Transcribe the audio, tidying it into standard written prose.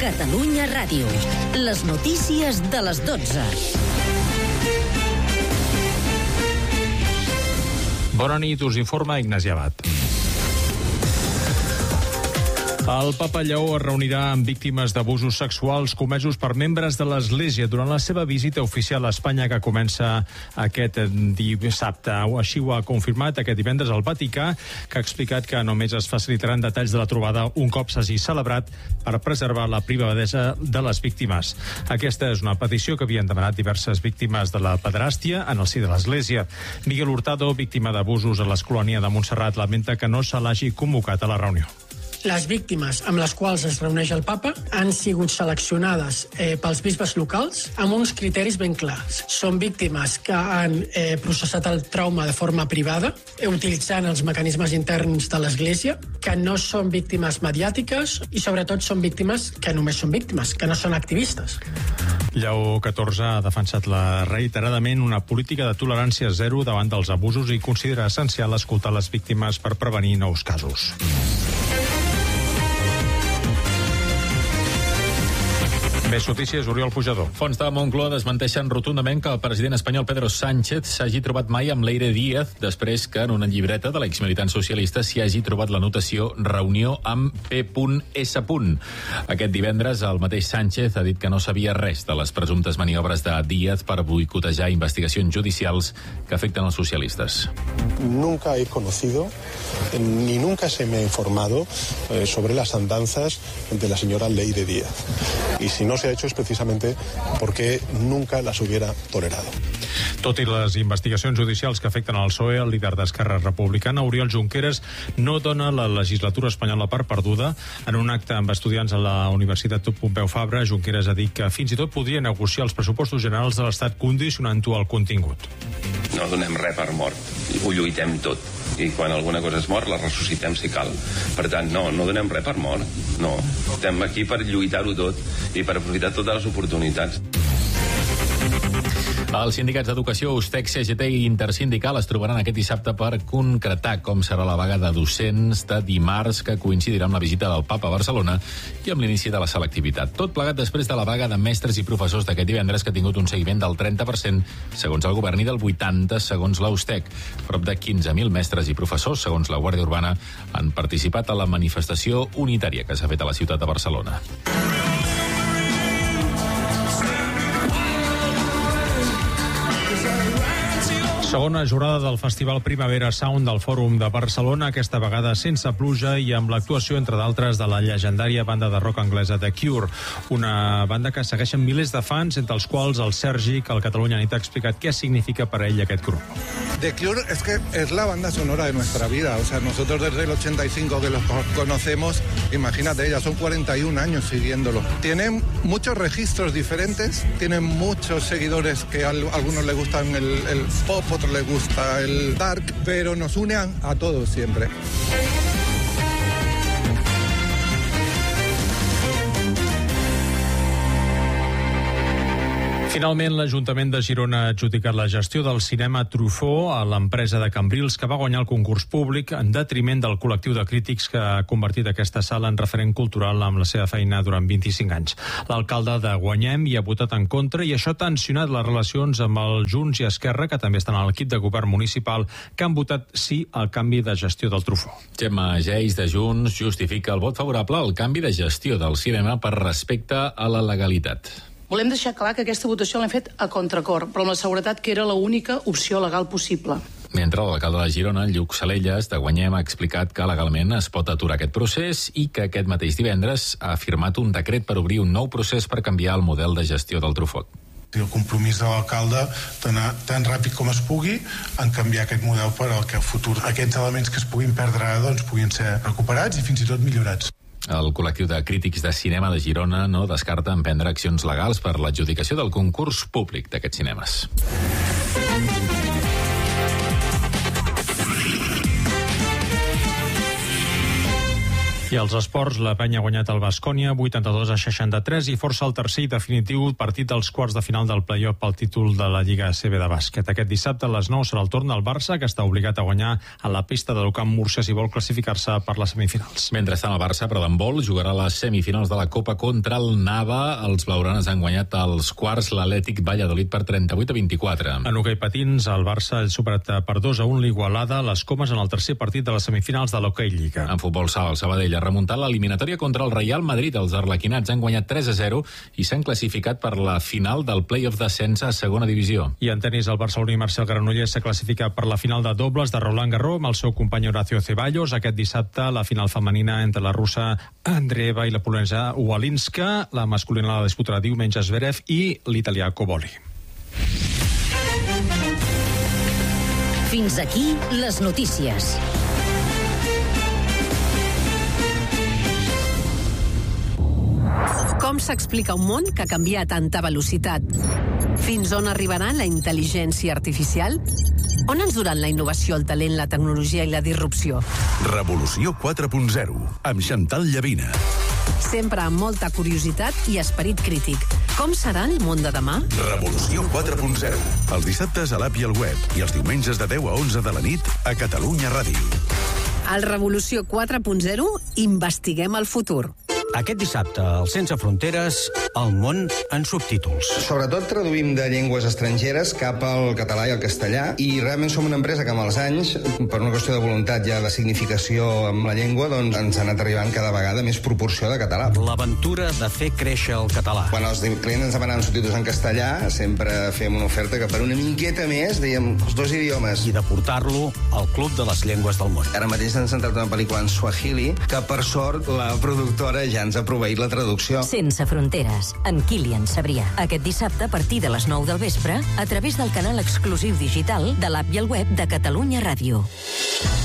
Catalunya Ràdio. Les notícies de les 12. Bona nit, us informa Ignasi Abad. El Papa Lleó es reunirà amb víctimes d'abusos sexuals comesos per membres de l'Església durant la seva visita oficial a Espanya que comença aquest dissabte. Així ho ha confirmat aquest divendres al Vaticà, que ha explicat que només es facilitaran detalls de la trobada un cop s'hagi celebrat per preservar la privadesa de les víctimes. Aquesta és una petició que havien demanat diverses víctimes de la pederàstia en el si de l'Església. Miguel Hurtado, víctima d'abusos a l'Escolania de Montserrat, lamenta que no se l'hagi convocat a la reunió. Les víctimes amb les quals es reuneix el Papa han sigut seleccionades pels bisbes locals amb uns criteris ben clars. Són víctimes que han processat el trauma de forma privada, utilitzant els mecanismes interns de l'Església, que no són víctimes mediàtiques i sobretot són víctimes que només són víctimes, que no són activistes. Lleó XIV ha defensat reiteradament una política de tolerància zero davant dels abusos i considera essencial escoltar les víctimes per prevenir nous casos. Més notícies, Oriol Pujador. Fonts de Moncloa desmenteixen rotundament que el president espanyol Pedro Sánchez s'hagi trobat mai amb Leire Díaz després que en una llibreta de l'exmilitant socialista s'hi hagi trobat la notació reunió amb P.S. Aquest divendres el mateix Sánchez ha dit que no sabia res de les presumptes maniobres de Díaz per boicotejar investigacions judicials que afecten els socialistes. Nunca he conocido ni nunca se me ha informado sobre las andanzas de la señora Leire Díaz. Y si no se ha hecho es precisamente porque nunca las hubiera tolerado. Tot i les investigacions judicials que afecten el PSOE, el líder d'Esquerra Republicana, Oriol Junqueras, no dona la legislatura espanyola per perduda. En un acte amb estudiants a la Universitat Pompeu Fabra, Junqueras ha dit que fins i tot podria negociar els pressupostos generals de l'Estat condicionant-ho al contingut. No donem res per mort, ho lluitem tot. I quan alguna cosa és mort la ressuscitem si cal. Per tant, no donem res per mort, no. Estem aquí per lluitar-ho tot i per aprofitar totes les oportunitats. Els sindicats d'educació, USTEC, CGT i Intersindical es trobaran aquest dissabte per concretar com serà la vaga de docents de dimarts, que coincidirà amb la visita del Papa a Barcelona i amb l'inici de la selectivitat. Tot plegat després de la vaga de mestres i professors d'aquest divendres, que ha tingut un seguiment del 30% segons el govern i del 80% segons la USTEC. Prop de 15.000 mestres i professors, segons la Guàrdia Urbana, han participat a la manifestació unitària que s'ha fet a la ciutat de Barcelona. Segona jornada del Festival Primavera Sound del Fòrum de Barcelona, aquesta vegada sense pluja i amb l'actuació, entre d'altres, de la llegendària banda de rock anglesa The Cure, una banda que segueixen milers de fans, entre els quals el Sergi, que al Catalunya Nit ha explicat què significa per ell aquest grup. The Cure es que es la banda sonora de nuestra vida, o sea, nosotros desde el 85 que los conocemos, imagínate, ya son 41 años siguiéndolo. Tienen muchos registros diferentes, tienen muchos seguidores que a algunos les gustan el pop, otros les gusta el dark, pero nos une a todos siempre. Finalment, l'Ajuntament de Girona ha adjudicat la gestió del cinema Truffaut a l'empresa de Cambrils, que va guanyar el concurs públic en detriment del col·lectiu de crítics que ha convertit aquesta sala en referent cultural amb la seva feina durant 25 anys. L'alcalde de Guanyem hi ha votat en contra i això ha tensionat les relacions amb el Junts i Esquerra, que també estan a l'equip de govern municipal, que han votat sí al canvi de gestió del Truffaut. Gemma Geis, de Junts, justifica el vot favorable al canvi de gestió del cinema per respecte a la legalitat. Volem deixar clar que aquesta votació l'hem fet a contracor, però amb la seguretat que era l'única opció legal possible. Mentre l'alcalde de Girona, Lluc Salelles, de Guanyem, ha explicat que legalment es pot aturar aquest procés i que aquest mateix divendres ha firmat un decret per obrir un nou procés per canviar el model de gestió del Truffaut. El compromís de l'alcalde d'anar tan ràpid com es pugui en canviar aquest model per al que a futur aquests elements que es puguin perdre doncs puguin ser recuperats i fins i tot millorats. El col·lectiu de crítics de cinema de Girona no descarta emprendre accions legals per l'adjudicació del concurs públic d'aquests cinemes. I als esports, la Penya ha guanyat el Baskonia 82-63 i força el tercer i definitiu partit dels quarts de final del play-off pel títol de la Lliga ACB de bàsquet. Aquest dissabte a les 9 serà el torn del Barça, que està obligat a guanyar a la pista del Camp Múrcia si vol classificar-se per les semifinals. Mentrestant, el Barça, però d'handbol, jugarà les semifinals de la Copa contra el Nava. Els blaugranes han guanyat els quarts l'Atlètic Valladolid per 38-24. En hoquei patins, el Barça ha superat per 2-1 l'Igualada a les Comes en el tercer partit de les semifinals de l'Hockey Lliga. En futbol sala, el Sabadell ha remuntat l'eliminatòria contra el Real Madrid. Els arlequinats han guanyat 3-0 i s'han classificat per la final del play-off d'ascens a segona divisió. I en tenis, el barceloní Marcel Granollers s'ha classificat per la final de dobles de Roland Garros amb el seu company Horacio Ceballos. Aquest dissabte, la final femenina entre la russa Andreeva i la polonesa Walinska. La masculina la disputarà diumenge Zverev i l'italià Coboli. Fins aquí les notícies. Com s'explica un món que canvia a tanta velocitat? Fins on arribarà la intel·ligència artificial? On ens duran la innovació, el talent, la tecnologia i la disrupció? Revolució 4.0, amb Chantal Llavina. Sempre amb molta curiositat i esperit crític. Com serà el món de demà? Revolució 4.0, els dissabtes a l'app i al web i els diumenges de 10 a 11 de la nit a Catalunya Ràdio. Al Revolució 4.0 investiguem el futur. Aquest dissabte, al Sense Fronteres, el món en subtítols. Sobretot traduïm de llengües estrangeres cap al català i al castellà, i realment som una empresa que amb els anys, per una qüestió de voluntat ja de significació amb la llengua, doncs ens ha anat arribant cada vegada més proporció de català. L'aventura de fer créixer el català. Quan els clients ens demanaven subtítols en castellà, sempre fèiem una oferta que per una miqueta més dèiem els dos idiomes. I de portar-lo al Club de les Llengües del Món. Ara mateix ens hem centrat en una pel·lícula en Swahili, que per sort la productora ja ens ha proveït la traducció. Sense Fronteres, en Kilian Sabrià. Aquest dissabte a partir de les 9 del vespre a través del canal exclusiu digital de l'app i el web de Catalunya Ràdio.